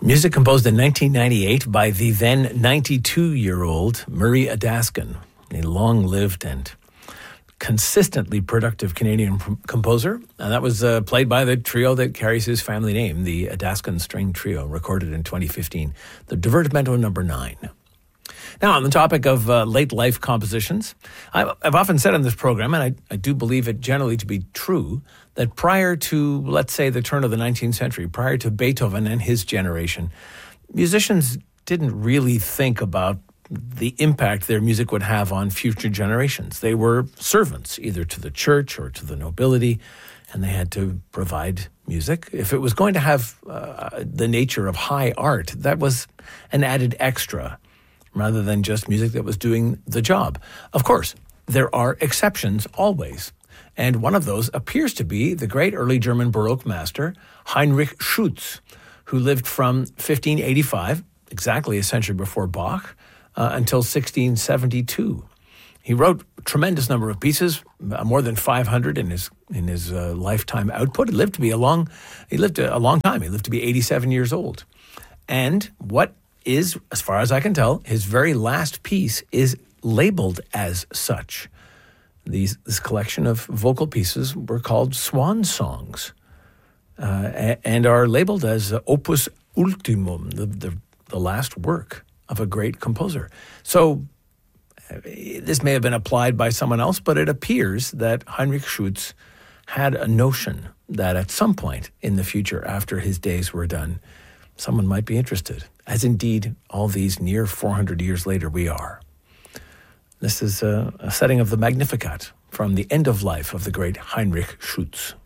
Music composed in 1998 by the then 92-year-old Murray Adaskin, a long-lived and consistently productive Canadian composer. And that was played by the trio that carries his family name, the Adaskin String Trio, recorded in 2015, the Divertimento No. 9. Now, on the topic of late life compositions, I've often said on this program, and I do believe it generally to be true, that prior to, let's say, the turn of the 19th century, prior to Beethoven and his generation, musicians didn't really think about the impact their music would have on future generations. They were servants, either to the church or to the nobility, and they had to provide music. If it was going to have the nature of high art, that was an added extra, rather than just music that was doing the job. Of course, there are exceptions always. And one of those appears to be the great early German Baroque master, Heinrich Schütz, who lived from 1585, exactly a century before Bach, until 1672. He wrote a tremendous number of pieces, more than 500 in his lifetime output. He lived a long time. He lived to be 87 years old. And what is, as far as I can tell, his very last piece is labeled as such. This collection of vocal pieces were called swan songs and are labeled as opus ultimum, the last work of a great composer. So this may have been applied by someone else, but it appears that Heinrich Schütz had a notion that at some point in the future, after his days were done, someone might be interested, as indeed all these near 400 years later we are. This is a setting of the Magnificat from the end of life of the great Heinrich Schütz.